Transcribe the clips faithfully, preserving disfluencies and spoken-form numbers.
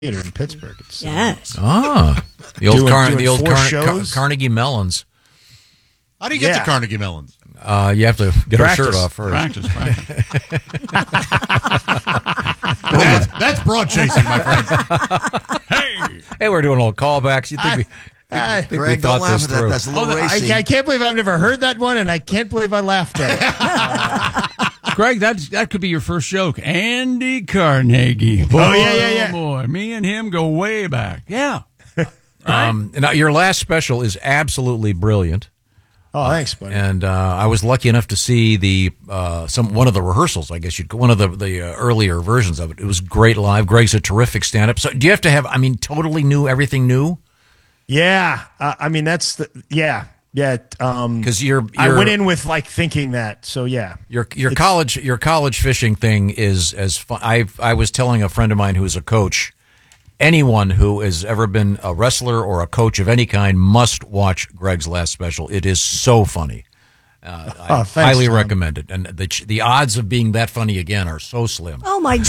Theater in Pittsburgh. It's, yes. Uh, ah, the old, doing, Car- doing the old four Car- shows. Car- Carnegie Mellons. How do you get Yeah. to Carnegie Mellons? Uh, you have to get Practice. our shirt off first. Practice, practice. that's, that's broad chasing, my friend. Hey! Hey, we're doing little callbacks. You think I- we, I- think we Greg, thought don't laugh this at that. through? That's a little I, racy. I can't believe I've never heard that one, and I can't believe I laughed at it. Greg, that that could be your first joke. Andy Carnegie. Boy, Oh, yeah, yeah, yeah. Oh, boy. Me and him go way back. Yeah. Um, now, your last special is absolutely brilliant. Oh, thanks, buddy. And uh, I was lucky enough to see the uh, some one of the rehearsals. I guess you'd one of the the uh, earlier versions of it. It was great live. Greg's a terrific stand-up. So, do you have to have? I mean, totally new, everything new? Yeah, uh, I mean that's the yeah yeah. Um, Because you're, I you're went in with like thinking that. So yeah, your your college your college fishing thing is as fun. I I was telling a friend of mine who's a coach. Anyone who has ever been a wrestler or a coach of any kind must watch Greg's last special. It is so funny. Uh, I Oh, thanks, highly Tom. recommend it. And the ch- the odds of being that funny again are so slim. Oh, my God.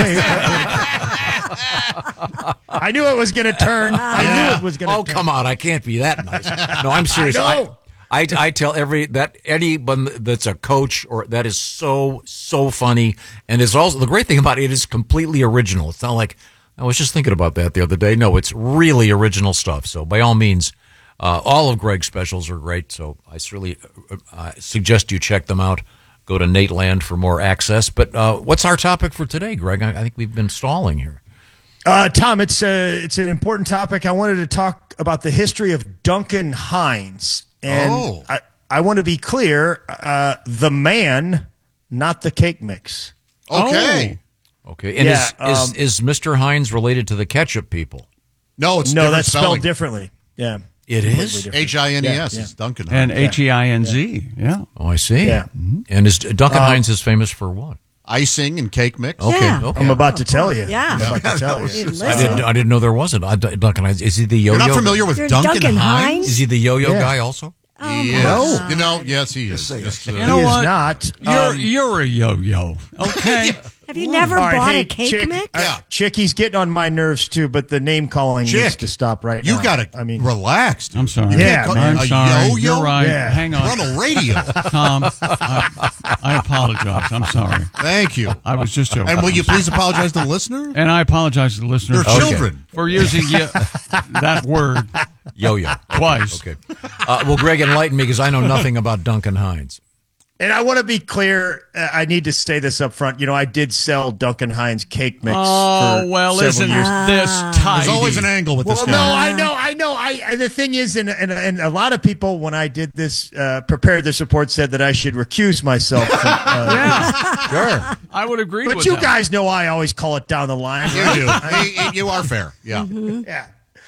I knew it was going to turn. I knew it was going to. Oh, turn. come on! I can't be that nice. No, I'm serious. I know. I, I, I tell every that anyone that's a coach or that is so so funny, and is also the great thing about it is completely original. It's not like I was just thinking about that the other day. No, it's really original stuff. So by all means, uh, all of Greg's specials are great. So I certainly uh, suggest you check them out. Go to Nate Land for more access. But uh, what's our topic for today, Greg? I, I think we've been stalling here. Uh, Tom, it's a, it's an important topic. I wanted to talk about the history of Duncan Hines. And Oh. I, I want to be clear, uh, the man, not the cake mix. Okay. Okay, and Yeah, is, is um, is Mister Hines related to the ketchup people? No, it's no, different that's spelling. spelled differently. Yeah. It Completely is? different. H I N E S Yeah, is Duncan. And Hines. H E I N Z. Yeah. Oh, I see. Yeah. And is Duncan Uh, Hines is famous for what? Icing and cake mix. Okay, Yeah. okay. I'm about to tell you. Yeah. I'm about to tell you. You I listen. didn't. I didn't know there wasn't. I, Duncan Hines is he the yo-yo? You're not familiar with You're Duncan, Duncan Hines? Hines? Is he the yo-yo Yeah. guy also? He is. No. You know, yes, he is. say Just, it. uh, You know He is what? not. You're, Um, you're a yo-yo. Okay. Have you never all right, bought hey, a cake Chick, mix? uh, Yeah. Chick, he's getting on my nerves too, but the name calling needs Chick, to stop right you now. gotta I mean, relax. dude. I'm sorry. You Yeah, can't call- man. I'm a sorry. yo-yo? You're right. Yeah. Hang We're on. on a radio. Tom, I, I apologize. I'm sorry. Thank you. I was just joking. And will you please apologize to the listener? And I apologize to the listeners They're children. for using ye- that word Yo-yo. twice. Okay. Uh, well, Greg, enlighten me because I know nothing about Duncan Hines. and I want to be clear. Uh, I need to say this up front. You know, I did sell Duncan Hines cake mix. Oh, for well, several isn't years. this tidy? There's always an angle with this Well, guy. no, I know, I know. I, I the thing is, and, and and a lot of people when I did this, uh, prepared this report, said that I should recuse myself. From, uh, Yeah, Sure. I would agree but with you that. guys know I always call it down the line. You right? do. You- you are fair. Yeah. Yeah.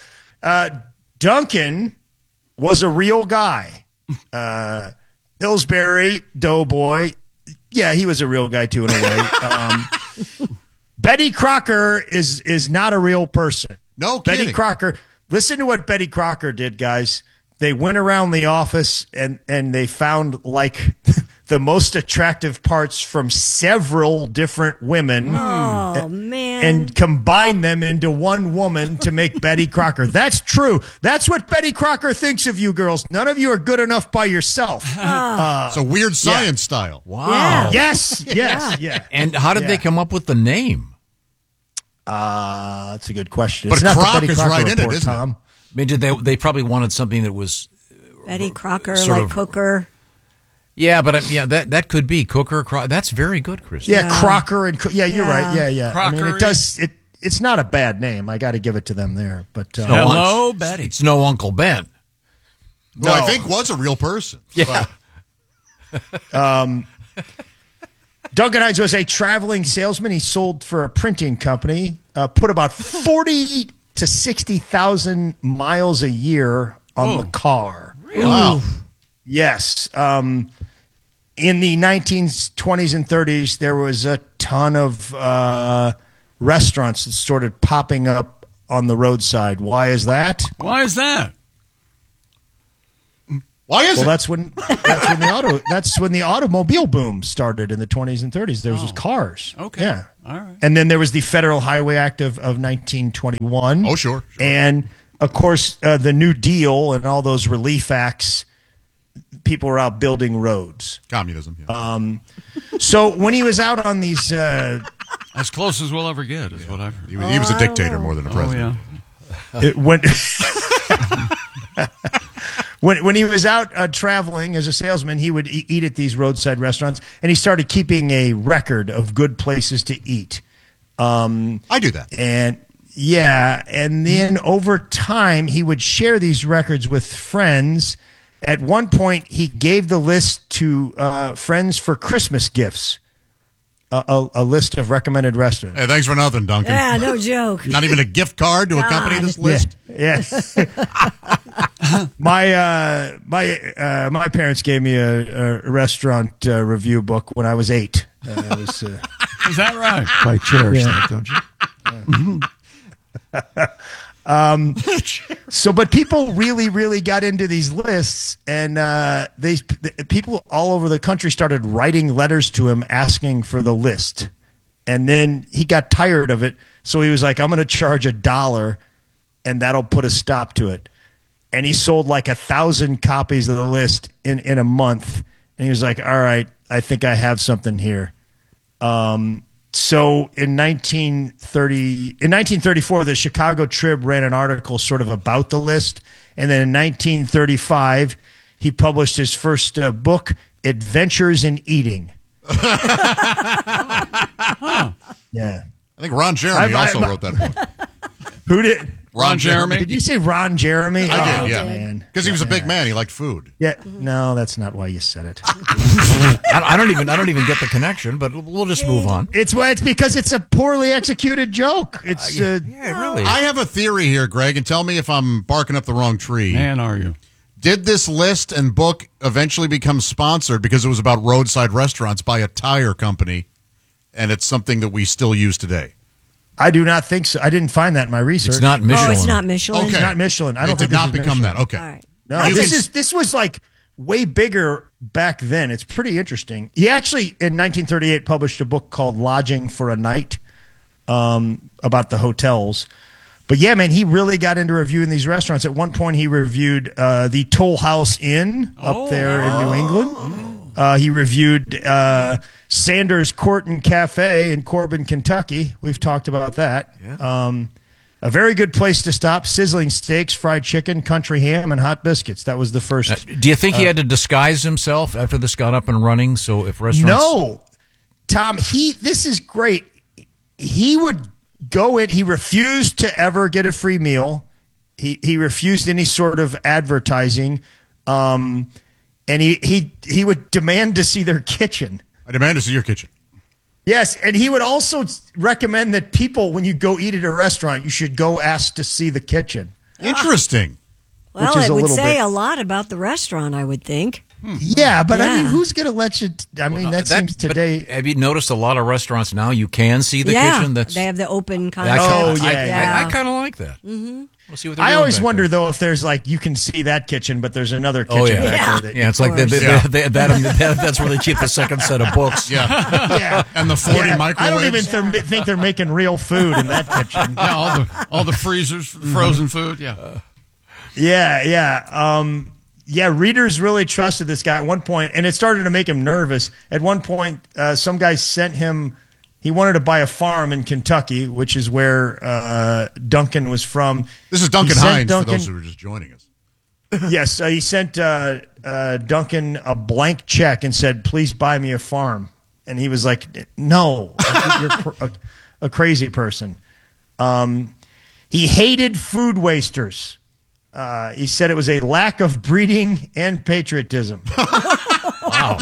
Uh, Duncan was a real guy. Uh, Pillsbury Doughboy. Yeah, he was a real guy too in a way. Um, Betty Crocker is is not a real person. No Betty kidding. Crocker. Listen to what Betty Crocker did, guys. They went around the office and and they found like the most attractive parts from several different women. Oh, man. And combine them into one woman to make Betty Crocker. That's true. That's what Betty Crocker thinks of you girls. None of you are good enough by yourself. It's a weird science style. Wow. Yeah. Yes, yes, yeah. And how did Yeah. they come up with the name? Uh, that's a good question. But it's not the Croc Betty is Crocker right in it, report, isn't it? Tom. I mean, did they? They probably wanted something that was. Betty Crocker, Sort like of- Cooker. Yeah, but uh, yeah, that that could be Cooker. Cro- that's very good, Chris. Yeah, Yeah. Crocker and Co- yeah, you're Yeah. right. Yeah, yeah. I mean, Crockery. it does. It it's not a bad name. I got to give it to them there. But uh, No, Hello, it's- Betty. It's no Uncle Ben. Who I No. think was a real person. Yeah. Duncan Hines was a traveling salesman. He sold for a printing company. Uh, put about forty to sixty thousand miles a year on the car. Wow. Yes. Um, in the nineteen twenties and thirties, there was a ton of uh, restaurants that started popping up on the roadside. Why is that? Why is that? Why is Well, it? that's when that's when the auto that's when the automobile boom started in the twenties and thirties. There was just cars. Okay. Yeah. All right. And then there was the Federal Highway Act of, of nineteen twenty-one. Oh, sure, sure. And of course, uh, the New Deal and all those relief acts. People were out building roads. Communism. Yeah. Um, so when he was out on these, uh, As close as we'll ever get is what I've heard. he, was, he was a dictator more than a Oh, president. yeah. it went. When, when he was out uh, traveling as a salesman, he would e- eat at these roadside restaurants, and he started keeping a record of good places to eat. Um, I do that. and yeah, and then over time, he would share these records with friends. At one point, he gave the list to uh, friends for Christmas gifts, a, a, a list of recommended restaurants. Hey, thanks for nothing, Duncan. Yeah, no joke. Not even a gift card to accompany God. this list. Yeah. yeah. my uh, my uh, my parents gave me a, a restaurant uh, review book when I was eight. Uh, it was uh, Is that right? Quite cherish that, don't you? um, so, but people really, really got into these lists, and uh, they the, people all over the country started writing letters to him asking for the list, and then he got tired of it, so he was like, "I'm going to charge a dollar, and that'll put a stop to it." And he sold like a thousand copies of the list in, in a month. And he was like, all right, I think I have something here. Um, so in nineteen thirty, in nineteen thirty-four, the Chicago Trib ran an article sort of about the list. And then in nineteen thirty-five, he published his first uh, book, Adventures in Eating. Huh. Yeah. I think Ron Jeremy I- I- also I- wrote that book. Who did? Ron Jeremy? Did you say Ron Jeremy? I Oh, did, yeah. man. Because he was a big Yeah. man. He liked food. Yeah, no, that's not why you said it. I, I don't even I don't even get the connection, but we'll just move on. It's why it's because it's a poorly executed joke. It's uh, Yeah, really. I have a theory here, Greg, and tell me if I'm barking up the wrong tree. Man, are you? Did this list and book eventually become sponsored because it was about roadside restaurants by a tire company, and it's something that we still use today? I do not think so. I didn't find that in my research. It's not Michelin. Oh, it's not Michelin. Okay. It's not Michelin. I don't it think did not this is become Michelin. that. Okay. All right. No, You this can- is this was like way bigger back then. It's pretty interesting. He actually in nineteen thirty-eight published a book called Lodging for a Night, um, about the hotels. But yeah, man, he really got into reviewing these restaurants. At one point, he reviewed uh, the Toll House Inn up there in New England. Uh, he reviewed uh, Sanders Court and Cafe in Corbin, Kentucky. We've talked about that. Um, a very good place to stop. Sizzling steaks, fried chicken, country ham, and hot biscuits. That was the first. Uh, do you think he had to disguise himself after this got up and running? So if restaurants, No, Tom. He. This is great. He would go in. He refused to ever get a free meal. He he refused any sort of advertising, um, and he he he would demand to see their kitchen. I demand to see your kitchen. Yes, and he would also recommend that people, when you go eat at a restaurant, you should go ask to see the kitchen. Interesting. Well, Which is it a would little say bit- a lot about the restaurant, I would think. Yeah, but I mean, Yeah. who's going to let you? T- I mean, that, seems but today. have you noticed a lot of restaurants now you can see the yeah, kitchen? That's they have the open I concept. Oh, kinda- I, yeah, I- yeah. I, kind of like that. Mm-hmm. We'll see what they're I doing always back wonder there. though if there's like you can see that kitchen, but there's another kitchen Oh yeah, back Yeah. there. That yeah. It's like they, they, Yeah. they, that, that, that's where they keep the second set of books. Yeah. yeah. And the forty Yeah, microwaves. I don't even th- think they're making real food in that kitchen. Yeah, all the all the freezers, for the frozen food. Yeah. Yeah, yeah. Um, yeah, readers really trusted this guy at one point, and it started to make him nervous. At one point, uh, some guy sent him, he wanted to buy a farm in Kentucky, which is where uh, Duncan was from. This is Duncan He sent Hines, Duncan- for those who are just joining us. Yes, uh, he sent uh, uh, Duncan a blank check and said, please buy me a farm. And he was like, no, you're cr- a, a crazy person. Um, he hated food wasters. Uh, he said it was a lack of breeding and patriotism. Wow.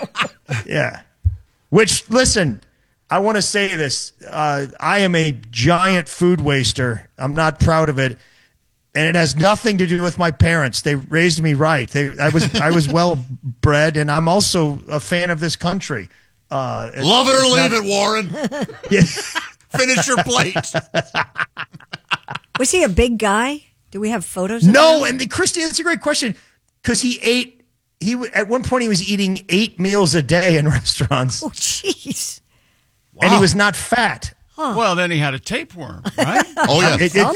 Yeah. Which, listen, I want to say this. Uh, I am a giant food waster. I'm not proud of it. And it has nothing to do with my parents. They raised me right. They, I was I was well bred, and I'm also a fan of this country. Uh, it's- Love it or it's leave not- it, Warren. Yeah. Finish your plate. Was he a big guy? Do we have photos of No, him? and the, Christy, that's a great question because he ate he w- at one point he was eating eight meals a day in restaurants, Oh, jeez. and he was not fat. Well, then he had a tapeworm, right? Oh, yeah. It, it,